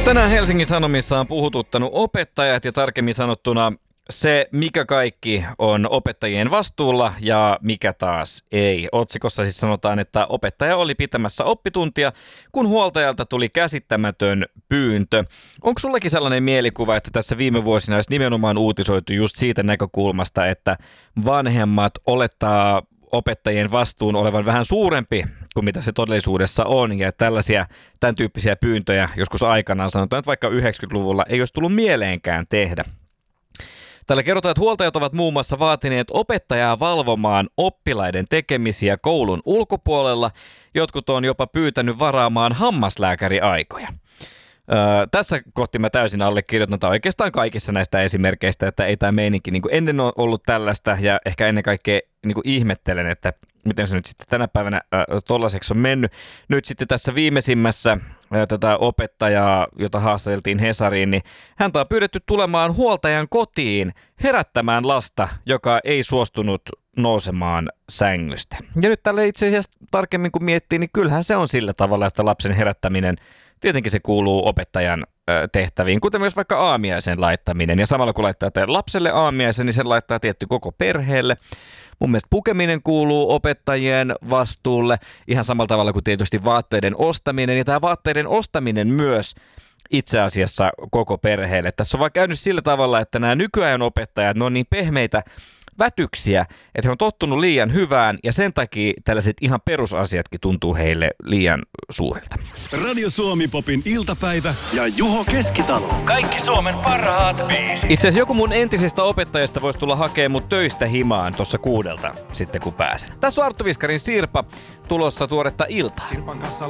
Tänään Helsingin Sanomissa on puhututtanut opettajat ja tarkemmin sanottuna se, mikä kaikki on opettajien vastuulla ja mikä taas ei. Otsikossa siis sanotaan, että opettaja oli pitämässä oppituntia, kun huoltajalta tuli käsittämätön pyyntö. Onko sullakin sellainen mielikuva, että tässä viime vuosina olisi nimenomaan uutisoitu just siitä näkökulmasta, että vanhemmat olettaa opettajien vastuun olevan vähän suurempi kuin mitä se todellisuudessa on, ja tämän tyyppisiä pyyntöjä joskus aikanaan, sanotaan, että vaikka 90-luvulla ei olisi tullut mieleenkään tehdä. Täällä kerrotaan, että huoltajat ovat muun muassa vaatineet opettajaa valvomaan oppilaiden tekemisiä koulun ulkopuolella. Jotkut on jopa pyytänyt varaamaan hammaslääkäriaikoja. Tässä kohti mä täysin allekirjoitan oikeastaan kaikissa näistä esimerkkeistä, että ei tämä meininki niin kuin ennen on ollut tällaista, ja ehkä ennen kaikkea niin kuin ihmettelen, että miten se nyt sitten tänä päivänä tollaiseksi on mennyt. Nyt sitten tässä viimeisimmässä tätä opettajaa, jota haastateltiin Hesariin, niin häntä on pyydetty tulemaan huoltajan kotiin herättämään lasta, joka ei suostunut nousemaan sängystä. Ja nyt tälle itse asiassa tarkemmin kun miettii, niin kyllähän se on sillä tavalla, että lapsen herättäminen, tietenkin se kuuluu opettajan tehtäviin, kuten myös vaikka aamiaisen laittaminen. Ja samalla kun laittaa lapselle aamiaisen, niin sen laittaa tietty koko perheelle. Mun mielestä pukeminen kuuluu opettajien vastuulle ihan samalla tavalla kuin tietysti vaatteiden ostaminen. Ja tämä vaatteiden ostaminen myös itse asiassa koko perheelle. Tässä on vaan käynyt sillä tavalla, että nämä nykyajan opettajat, ne on niin pehmeitä vätyksiä, että he on tottunut liian hyvään, ja sen takia tällaiset ihan perusasiatkin tuntuu heille liian suurilta. Radio Suomi Popin iltapäivä ja Juho Keskitalo. Kaikki Suomen parhaat biisit. Itse asiassa joku mun entisistä opettajista voisi tulla hakemaan mut töistä himaan tuossa 6 sitten kun pääsen. Tässä on Arttu Viskarin Sirpa, tulossa tuoretta iltaa.